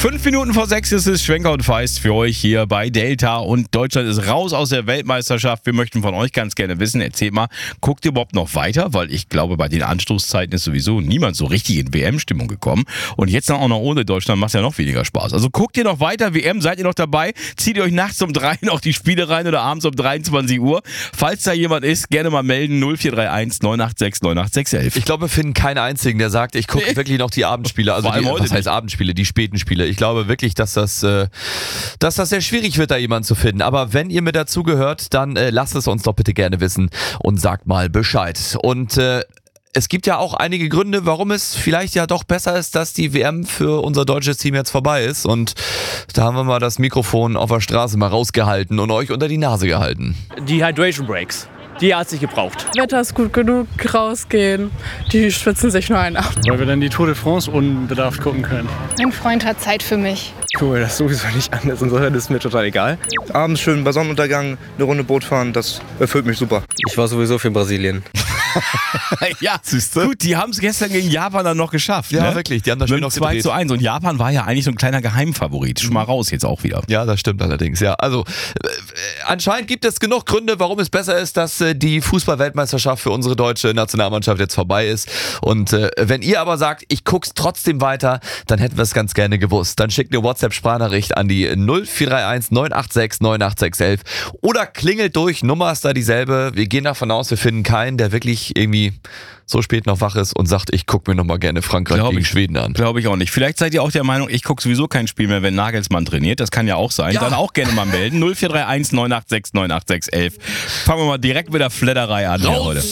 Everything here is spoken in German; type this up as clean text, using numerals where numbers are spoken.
5 Minuten vor 6 ist es Schwenker und Feist für euch hier bei Delta und Deutschland ist raus aus der Weltmeisterschaft. Wir möchten von euch ganz gerne wissen, erzählt mal, guckt ihr überhaupt noch weiter? Weil ich glaube, bei den Anstoßzeiten ist sowieso niemand so richtig in WM-Stimmung gekommen. Und jetzt dann auch noch ohne Deutschland macht es ja noch weniger Spaß. Also guckt ihr noch weiter, WM, seid ihr noch dabei? Zieht ihr euch nachts um 3 noch die Spiele rein oder abends um 23 Uhr? Falls da jemand ist, gerne mal melden, 0431 986 98611. Ich glaube, wir finden keinen einzigen, der sagt, ich gucke wirklich noch die Abendspiele. Also was heißt Abendspiele? Die späten Spiele. Ich glaube wirklich, dass das sehr schwierig wird, da jemanden zu finden. Aber wenn ihr mit dazugehört, dann lasst es uns doch bitte gerne wissen und sagt mal Bescheid. Und es gibt ja auch einige Gründe, warum es vielleicht ja doch besser ist, dass die WM für unser deutsches Team jetzt vorbei ist. Und da haben wir mal das Mikrofon auf der Straße mal rausgehalten und euch unter die Nase gehalten. Die Hydration Breaks. Die hat sich gebraucht. Wetter ist gut genug, rausgehen, die schwitzen sich nur einen ab. Weil wir dann die Tour de France unbedarft gucken können. Mein Freund hat Zeit für mich. Ich gucke mir das sowieso nicht an, insofern ist mir total egal. Abends schön bei Sonnenuntergang eine Runde Boot fahren, das erfüllt mich super. Ich war sowieso für Brasilien. Ja, siehste. Gut, die haben es gestern gegen Japan dann noch geschafft. Ja, ne? wirklich, die haben das Spiel noch gedreht. 2:1 und Japan war ja eigentlich so ein kleiner Geheimfavorit. Schon mal raus jetzt auch wieder. Ja, das stimmt allerdings, ja. Also anscheinend gibt es genug Gründe, warum es besser ist, dass die Fußball-Weltmeisterschaft für unsere deutsche Nationalmannschaft jetzt vorbei ist. Und wenn ihr aber sagt, ich guck's trotzdem weiter, dann hätten wir es ganz gerne gewusst. Dann schickt eine WhatsApp-Sprachnachricht an die 0431 986 98611 oder klingelt durch, Nummer ist da dieselbe. Wir gehen davon aus, wir finden keinen, der wirklich irgendwie so spät noch wach ist und sagt, ich gucke mir nochmal gerne Frankreich gegen Schweden an. Glaube ich auch nicht. Vielleicht seid ihr auch der Meinung, ich gucke sowieso kein Spiel mehr, wenn Nagelsmann trainiert. Das kann ja auch sein. Ja. Dann auch gerne mal melden. 0431 986 98611. Fangen wir mal direkt mit der Fledderei an hier heute.